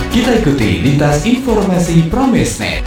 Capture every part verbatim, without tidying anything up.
Kita ikuti lintas informasi Pramesnet.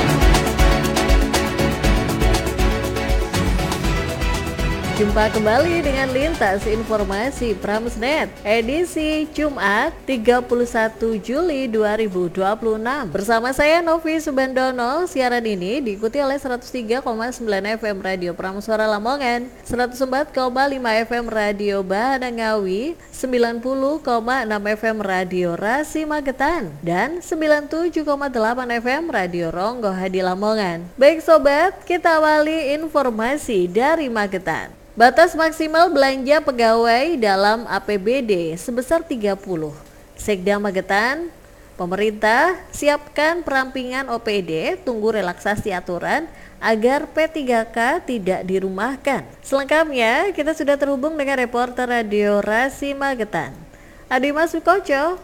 Jumpa kembali dengan Lintas Informasi Pramesnet edisi Jumat tiga puluh satu Juli dua ribu dua puluh enam. Bersama saya Novi Subandono. Siaran ini diikuti oleh seratus tiga koma sembilan F M Radio Prameswara Lamongan, seratus empat koma lima F M Radio Bahadangawi, sembilan puluh koma enam F M Radio Rasi Magetan, dan sembilan puluh tujuh koma delapan F M Radio Ronggo Hadi Lamongan. Baik sobat, kita awali informasi dari Magetan. Batas maksimal belanja pegawai dalam A P B D sebesar tiga puluh. Sekda Magetan, pemerintah siapkan perampingan O P D, tunggu relaksasi aturan agar P tiga K tidak dirumahkan. Selengkapnya kita sudah terhubung dengan reporter Radio Rasi Magetan, Adimas Sukoco.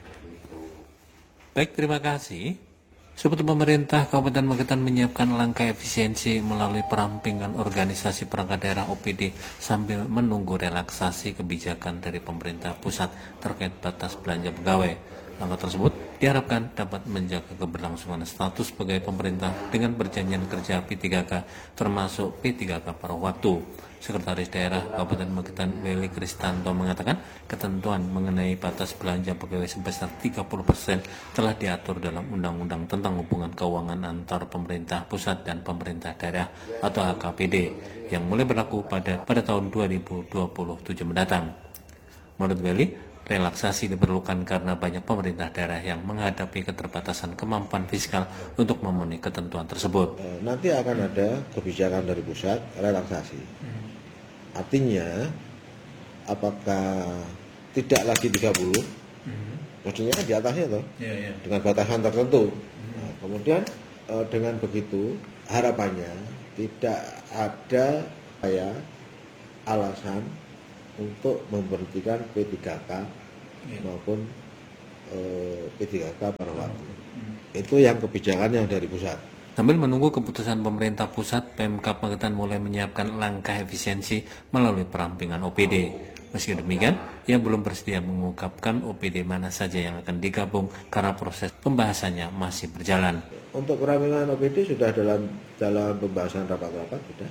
Baik, terima kasih. Seperti pemerintah Kabupaten Magetan menyiapkan langkah efisiensi melalui perampingan organisasi perangkat daerah O P D sambil menunggu relaksasi kebijakan dari pemerintah pusat terkait batas belanja pegawai. Langkah tersebut diharapkan dapat menjaga keberlangsungan status pegawai pemerintah dengan perjanjian kerja P tiga K termasuk P tiga K paruh waktu. Sekretaris Daerah Kabupaten Magetan Willy Kristanto mengatakan ketentuan mengenai batas belanja pegawai sebesar tiga puluh persen telah diatur dalam Undang-Undang tentang hubungan keuangan antar pemerintah pusat dan pemerintah daerah atau H K P D yang mulai berlaku pada pada tahun dua ribu dua puluh tujuh mendatang. Menurut Willy, relaksasi diperlukan karena banyak pemerintah daerah yang menghadapi keterbatasan kemampuan fiskal untuk memenuhi ketentuan tersebut. Nanti akan ada kebijakan dari pusat relaksasi. Artinya, apakah tidak lagi tiga puluh? Hmm. Maksudnya kan di atasnya toh, yeah, yeah. dengan batasan tertentu. Hmm. Nah, kemudian eh, dengan begitu harapannya tidak ada kayak alasan untuk memberhentikan P tiga K yeah. maupun eh, P tiga K pada waktu. Hmm. Itu yang kebijakan yang dari pusat. Sambil menunggu keputusan pemerintah pusat, Pemkab Magetan mulai menyiapkan langkah efisiensi melalui perampingan O P D. Meski demikian, ia belum bersedia mengungkapkan O P D mana saja yang akan digabung karena proses pembahasannya masih berjalan. Untuk perampingan O P D sudah dalam dalam pembahasan rapat-rapat sudah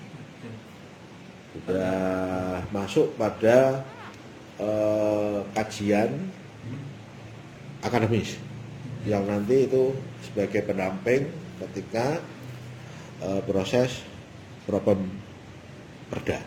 sudah masuk pada eh, kajian akademis yang nanti itu sebagai pendamping ketika uh, proses program perda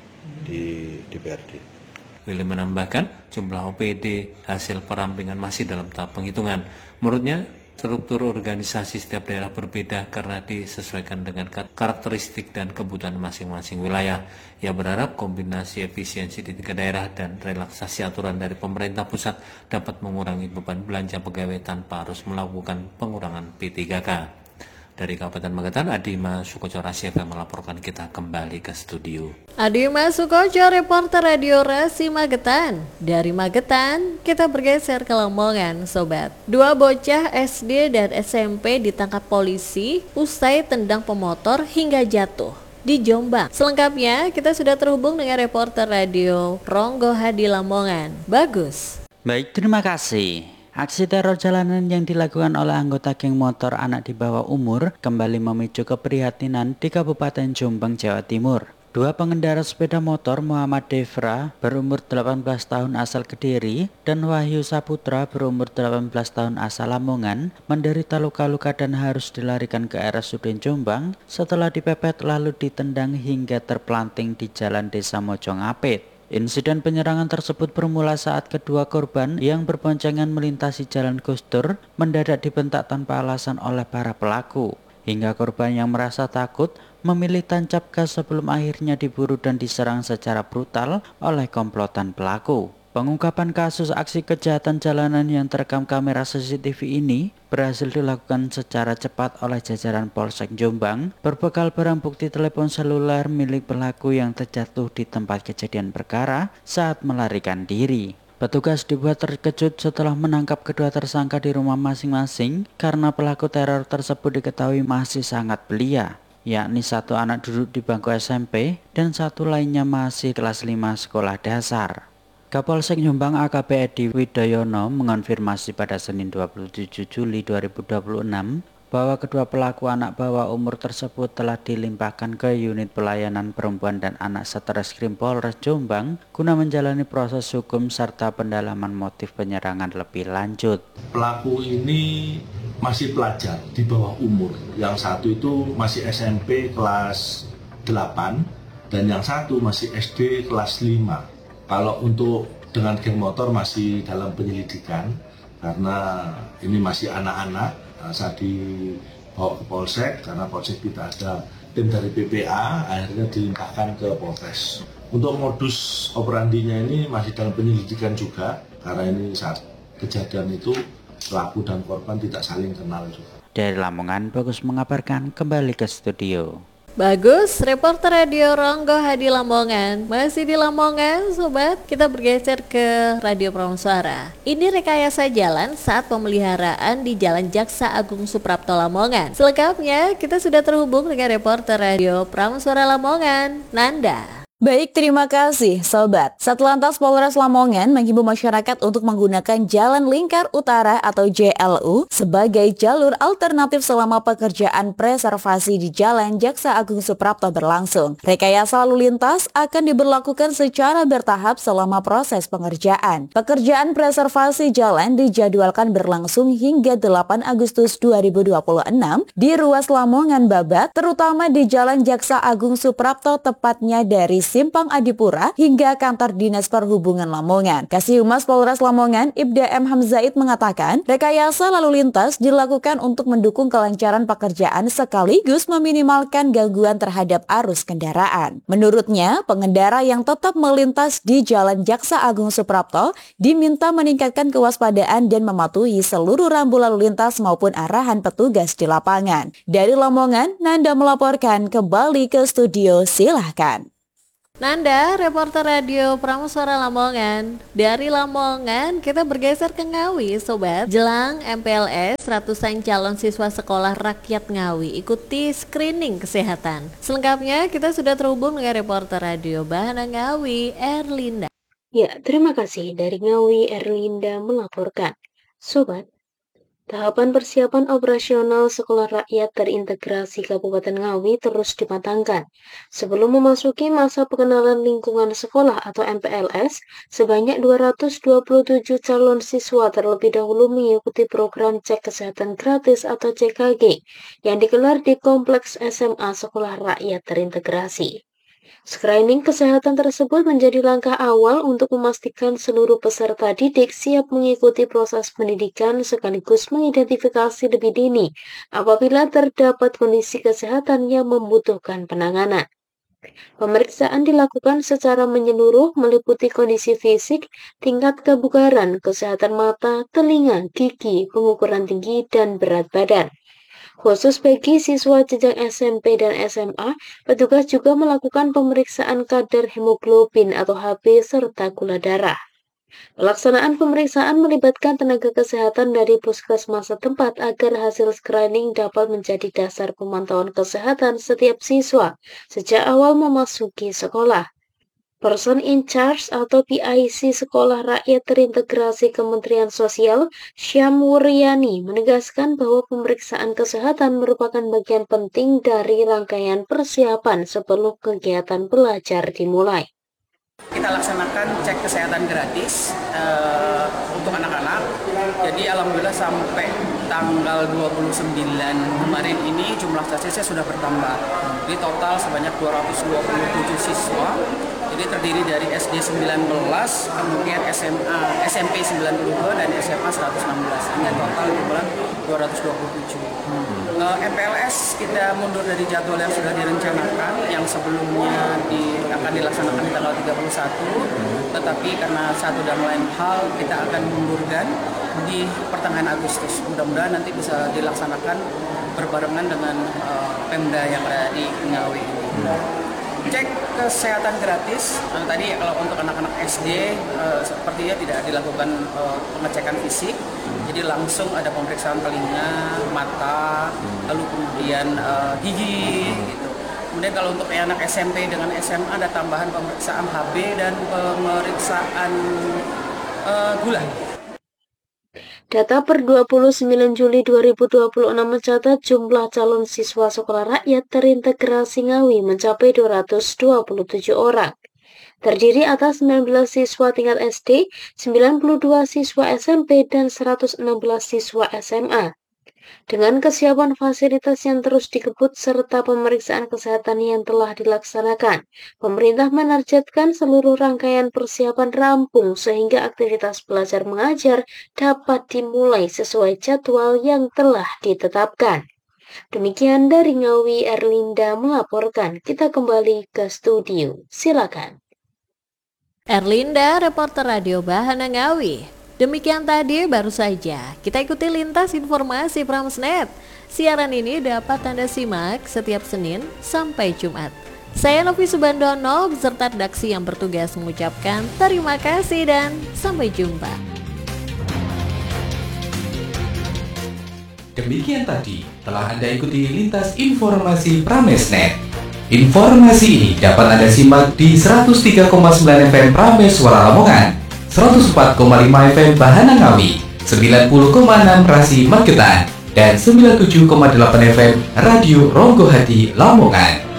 di D P R D. Willy menambahkan jumlah O P D hasil perampingan masih dalam tahap penghitungan. Menurutnya struktur organisasi setiap daerah berbeda karena disesuaikan dengan karakteristik dan kebutuhan masing-masing wilayah. Ia berharap kombinasi efisiensi di tiga daerah dan relaksasi aturan dari pemerintah pusat dapat mengurangi beban belanja pegawai tanpa harus melakukan pengurangan P tiga K. Dari Kabupaten Magetan, Adima Sukoco Rasi F M melaporkan. Kita kembali ke studio. Adima Sukoco, reporter Radio Rasi Magetan. Dari Magetan, kita bergeser ke Lamongan, sobat. Dua bocah S D dan S M P ditangkap polisi usai tendang pemotor hingga jatuh di Jombang. Selengkapnya, kita sudah terhubung dengan reporter Radio Ronggo Hadi Lamongan. Bagus. Baik, terima kasih. Aksi teror jalanan yang dilakukan oleh anggota geng motor anak di bawah umur kembali memicu keprihatinan di Kabupaten Jombang, Jawa Timur. Dua pengendara sepeda motor, Muhammad Devra berumur delapan belas tahun asal Kediri dan Wahyu Saputra berumur delapan belas tahun asal Lamongan, menderita luka-luka dan harus dilarikan ke R S U D Jombang setelah dipepet lalu ditendang hingga terpelanting di Jalan Desa Mojongapit. Insiden penyerangan tersebut bermula saat kedua korban yang berboncengan melintasi Jalan Gusdur mendadak dibentak tanpa alasan oleh para pelaku. Hingga korban yang merasa takut memilih tancap gas sebelum akhirnya diburu dan diserang secara brutal oleh komplotan pelaku. Pengungkapan kasus aksi kejahatan jalanan yang terekam kamera C C T V ini berhasil dilakukan secara cepat oleh jajaran Polsek Jombang berbekal barang bukti telepon seluler milik pelaku yang terjatuh di tempat kejadian perkara saat melarikan diri. Petugas dibuat terkejut setelah menangkap kedua tersangka di rumah masing-masing karena pelaku teror tersebut diketahui masih sangat belia, yakni satu anak duduk di bangku S M P dan satu lainnya masih kelas lima sekolah dasar. Kapolsek Jombang A K P Edi Widoyono mengonfirmasi pada Senin dua puluh tujuh Juli dua ribu dua puluh enam bahwa kedua pelaku anak bawah umur tersebut telah dilimpahkan ke unit pelayanan perempuan dan anak Satreskrim Polres Jombang guna menjalani proses hukum serta pendalaman motif penyerangan lebih lanjut. Pelaku ini masih pelajar di bawah umur, yang satu itu masih S M P kelas delapan dan yang satu masih S D kelas lima. Kalau untuk dengan geng motor masih dalam penyelidikan karena ini masih anak-anak. Saat dibawa ke Polsek karena Polsek kita ada tim dari P P A, akhirnya dilimpahkan ke Polres. Untuk modus operandinya ini masih dalam penyelidikan juga karena ini saat kejadian itu pelaku dan korban tidak saling kenal juga. Dari Lamongan, Bagus mengabarkan kembali ke studio. Bagus, reporter Radio Ronggo Hadi Lamongan. Masih di Lamongan, sobat, kita bergeser ke Radio Prameswara. Ini rekayasa jalan saat pemeliharaan di Jalan Jaksa Agung Suprapto Lamongan. Selengkapnya, kita sudah terhubung dengan reporter Radio Prameswara Lamongan, Nanda. Baik, terima kasih Sobat. Satlantas Polres Lamongan menghimbau masyarakat untuk menggunakan Jalan Lingkar Utara atau J L U sebagai jalur alternatif selama pekerjaan preservasi di Jalan Jaksa Agung Suprapto berlangsung. Rekayasa lalu lintas akan diberlakukan secara bertahap selama proses pengerjaan. Pekerjaan preservasi jalan dijadwalkan berlangsung hingga delapan Agustus dua ribu dua puluh enam di ruas Lamongan Babat, terutama di Jalan Jaksa Agung Suprapto, tepatnya dari Simpang Adipura hingga kantor Dinas Perhubungan Lamongan. Kasih Humas Polres Lamongan, Ibda M. Hamzaid mengatakan, rekayasa lalu lintas dilakukan untuk mendukung kelancaran pekerjaan sekaligus meminimalkan gangguan terhadap arus kendaraan. Menurutnya, pengendara yang tetap melintas di Jalan Jaksa Agung Suprapto diminta meningkatkan kewaspadaan dan mematuhi seluruh rambu lalu lintas maupun arahan petugas di lapangan. Dari Lamongan, Nanda melaporkan kembali ke studio, silahkan. Nanda, reporter Radio Prameswara Lamongan. Dari Lamongan, kita bergeser ke Ngawi, Sobat. Jelang M P L S, ratusan calon siswa sekolah rakyat Ngawi ikuti screening kesehatan. Selengkapnya, kita sudah terhubung dengan reporter Radio Bahana Ngawi, Erlinda. Ya, terima kasih. Dari Ngawi, Erlinda melaporkan. Sobat, tahapan persiapan operasional Sekolah Rakyat Terintegrasi Kabupaten Ngawi terus dimatangkan. Sebelum memasuki masa pengenalan lingkungan sekolah atau M P L S, sebanyak dua ratus dua puluh tujuh calon siswa terlebih dahulu mengikuti program cek kesehatan gratis atau C K G yang digelar di Kompleks S M A Sekolah Rakyat Terintegrasi. Screening kesehatan tersebut menjadi langkah awal untuk memastikan seluruh peserta didik siap mengikuti proses pendidikan sekaligus mengidentifikasi lebih dini apabila terdapat kondisi kesehatan yang membutuhkan penanganan. Pemeriksaan dilakukan secara menyeluruh meliputi kondisi fisik, tingkat kebugaran, kesehatan mata, telinga, gigi, pengukuran tinggi, dan berat badan. Khusus bagi siswa jenjang S M P dan S M A, petugas juga melakukan pemeriksaan kadar hemoglobin atau H B serta gula darah. Pelaksanaan pemeriksaan melibatkan tenaga kesehatan dari puskesmas setempat agar hasil screening dapat menjadi dasar pemantauan kesehatan setiap siswa sejak awal memasuki sekolah. Person in Charge atau P I C Sekolah Rakyat Terintegrasi Kementerian Sosial, Syam Wuryani, menegaskan bahwa pemeriksaan kesehatan merupakan bagian penting dari rangkaian persiapan sebelum kegiatan belajar dimulai. Kita laksanakan cek kesehatan gratis uh, untuk anak-anak. Jadi alhamdulillah sampai tanggal dua puluh sembilan kemarin ini jumlah siswa sudah bertambah. Jadi total sebanyak dua ratus dua puluh tujuh siswa. Jadi terdiri dari S D sembilan belas, kemudian S M A, S M P sembilan puluh dua dan S M A seratus enam belas. Hingga total jumlah dua ratus dua puluh tujuh. Hmm. Uh, M P L S kita mundur dari jadwal yang sudah direncanakan, yang sebelumnya di, akan dilaksanakan di tanggal tiga puluh satu, hmm. tetapi karena satu dan lain hal kita akan mundurkan di pertengahan Agustus. Mudah-mudahan nanti bisa dilaksanakan berbarengan dengan uh, Pemda yang ada di Ngawi ini. Hmm. Cek kesehatan gratis, nah, tadi kalau untuk anak-anak S D uh, sepertinya tidak dilakukan uh, pengecekan fisik, hmm. jadi langsung ada pemeriksaan telinga, mata, hmm. lalu kemudian uh, gigi, gitu. Kemudian kalau untuk anak S M P dengan S M A ada tambahan pemeriksaan H B dan pemeriksaan uh, gula. Data per dua puluh sembilan Juli dua ribu dua puluh enam mencatat jumlah calon siswa sekolah rakyat terintegrasi Ngawi mencapai dua ratus dua puluh tujuh orang. Terdiri atas sembilan belas siswa tingkat S D, sembilan puluh dua siswa S M P, dan seratus enam belas siswa S M A. Dengan kesiapan fasilitas yang terus dikebut serta pemeriksaan kesehatan yang telah dilaksanakan, pemerintah menargetkan seluruh rangkaian persiapan rampung sehingga aktivitas belajar mengajar dapat dimulai sesuai jadwal yang telah ditetapkan. Demikian dari Ngawi, Erlinda melaporkan. Kita kembali ke studio. Silakan. Erlinda, reporter Radio Bahana Ngawi. Demikian tadi baru saja kita ikuti lintas informasi Pramesnet. Siaran ini dapat Anda simak setiap Senin sampai Jumat. Saya Novi Subandono beserta redaksi yang bertugas mengucapkan terima kasih dan sampai jumpa. Demikian tadi telah Anda ikuti lintas informasi Pramesnet. Informasi ini dapat Anda simak di seratus tiga koma sembilan F M Prames Suara Lamongan, seratus empat koma lima F M Bahana Ngawi, sembilan puluh koma enam Rasi Magetan, dan sembilan puluh tujuh koma delapan F M Radio Ronggo Hati Lamongan.